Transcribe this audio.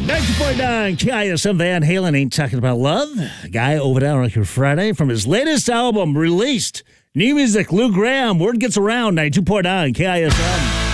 92.9 KISM Van Halen ain't talking about love. A guy over down on Friday from his latest album released. New music, Lou Graham. Word gets around. 92.9 KISM.